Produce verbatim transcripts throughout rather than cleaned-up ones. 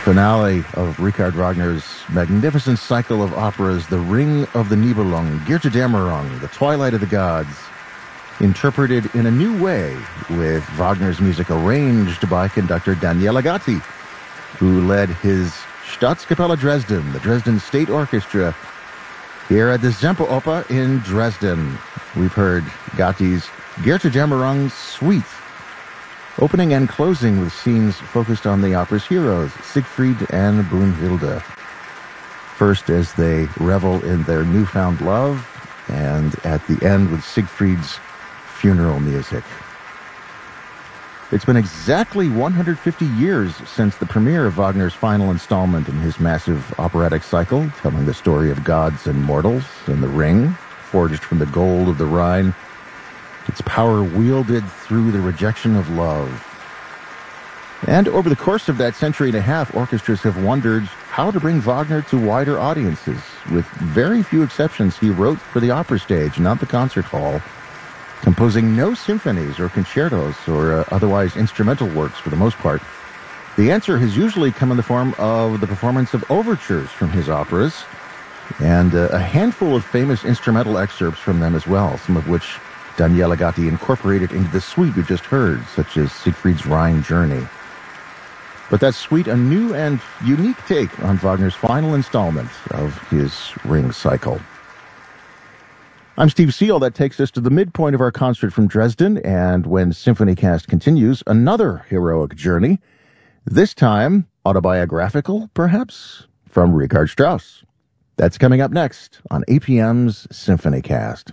finale of Richard Wagner's magnificent cycle of operas, The Ring of the Nibelung, Götterdämmerung, The Twilight of the Gods, interpreted in a new way with Wagner's music arranged by conductor Daniele Gatti, who led his Staatskapelle Dresden, the Dresden State Orchestra, here at the Semperoper in Dresden. We've heard Gatti's Götterdämmerung Suite, opening and closing with scenes focused on the opera's heroes, Siegfried and Brunhilde. First as they revel in their newfound love, and at the end with Siegfried's funeral music. It's been exactly one hundred fifty years since the premiere of Wagner's final installment in his massive operatic cycle, telling the story of gods and mortals in the Ring, forged from the gold of the Rhine, its power wielded through the rejection of love. And over the course of that century and a half, orchestras have wondered how to bring Wagner to wider audiences. With very few exceptions, he wrote for the opera stage, not the concert hall, composing no symphonies or concertos or uh, otherwise instrumental works for the most part. The answer has usually come in the form of the performance of overtures from his operas, and uh, a handful of famous instrumental excerpts from them as well, some of which Daniele Gatti incorporated into the suite we just heard, such as Siegfried's Rhine Journey. But that suite, a new and unique take on Wagner's final installment of his Ring cycle. I'm Steve Seal. That takes us to the midpoint of our concert from Dresden, and when SymphonyCast continues, another heroic journey, this time autobiographical, perhaps, from Richard Strauss. That's coming up next on A P M's SymphonyCast.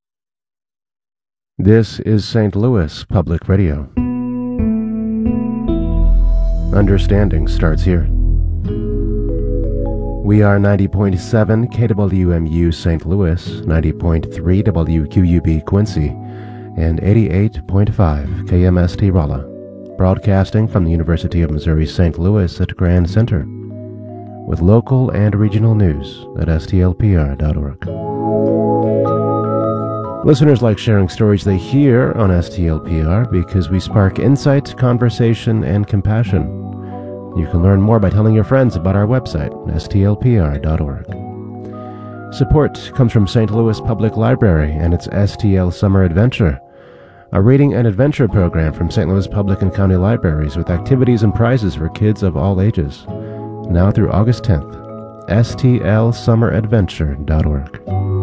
This is Saint Louis Public Radio. Understanding starts here. We are ninety point seven K W M U Saint Louis, ninety point three W Q U B Quincy, and eighty-eight point five K M S T Rolla, broadcasting from the University of Missouri Saint Louis at Grand Center, with local and regional news at S T L P R dot org. Listeners like sharing stories they hear on S T L P R because we spark insight, conversation, and compassion. You can learn more by telling your friends about our website, S T L P R dot org. Support comes from Saint Louis Public Library and its S T L Summer Adventure, a reading and adventure program from Saint Louis Public and County Libraries with activities and prizes for kids of all ages. Now through August tenth, S T L Summer Adventure dot org.